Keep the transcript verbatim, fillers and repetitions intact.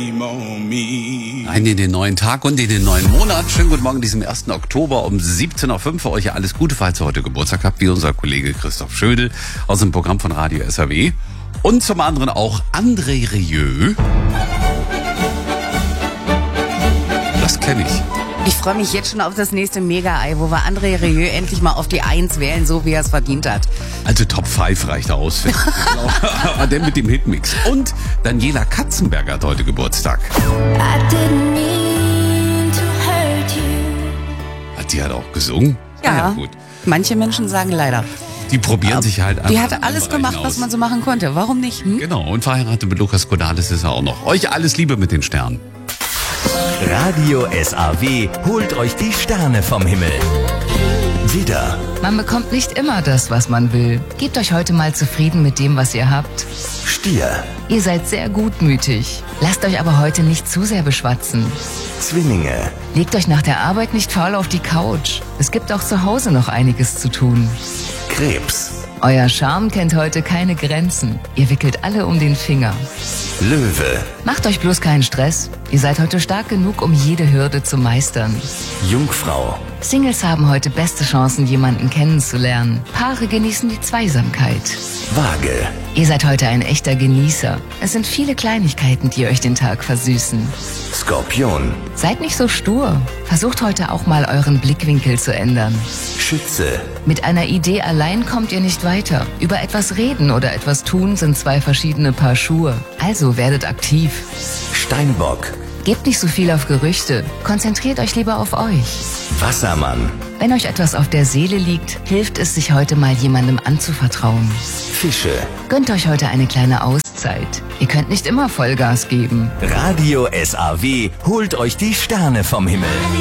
Ein in den neuen Tag und in den neuen Monat. Schönen guten Morgen, diesem ersten Oktober um siebzehn Uhr fünf. Für euch alles Gute, falls ihr heute Geburtstag habt, wie unser Kollege Christoph Schödel aus dem Programm von Radio S R W. Und zum anderen auch André Rieu. Das kenne ich. Ich freue mich jetzt schon auf das nächste Mega-Ei, wo wir André Rieu endlich mal auf die Eins wählen, so wie er es verdient hat. Also Top fünf reicht aus. Aber denn mit dem Hitmix. Und Daniela Katzenberger hat heute Geburtstag. Hat die halt auch gesungen? Ja, ja gut. Manche Menschen sagen leider. Die probieren Aber sich halt einfach. Die hat alles gemacht, aus. was man so machen konnte. Warum nicht? Hm? Genau, und verheiratet mit Lukas Cordalis ist er auch noch. Euch alles Liebe mit den Sternen. Radio S R W holt euch die Sterne vom Himmel. Widder. Man bekommt nicht immer das, was man will. Gebt euch heute mal zufrieden mit dem, was ihr habt. Stier. Ihr seid sehr gutmütig. Lasst euch aber heute nicht zu sehr beschwatzen. Zwillinge. Legt euch nach der Arbeit nicht faul auf die Couch. Es gibt auch zu Hause noch einiges zu tun. Krebs. Euer Charme kennt heute keine Grenzen. Ihr wickelt alle um den Finger. Löwe. Macht euch bloß keinen Stress. Ihr seid heute stark genug, um jede Hürde zu meistern. Jungfrau. Singles haben heute beste Chancen, jemanden kennenzulernen. Paare genießen die Zweisamkeit. Waage. Ihr seid heute ein echter Genießer. Es sind viele Kleinigkeiten, die euch den Tag versüßen. Skorpion. Seid nicht so stur. Versucht heute auch mal euren Blickwinkel zu ändern. Schütze. Mit einer Idee allein kommt ihr nicht weiter. Über etwas reden oder etwas tun sind zwei verschiedene Paar Schuhe. Also werdet aktiv. Steinbock. Gebt nicht so viel auf Gerüchte. Konzentriert euch lieber auf euch. Wassermann. Wenn euch etwas auf der Seele liegt, hilft es, sich heute mal jemandem anzuvertrauen. Fische. Gönnt euch heute eine kleine Auszeit. Ihr könnt nicht immer Vollgas geben. Radio S R W holt euch die Sterne vom Himmel.